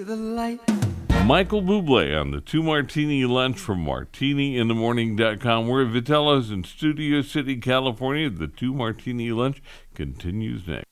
the light. Michael Bublé on the Two Martini Lunch from martiniinthemorning.com. We're at Vitello's in Studio City, California. The Two Martini Lunch continues next.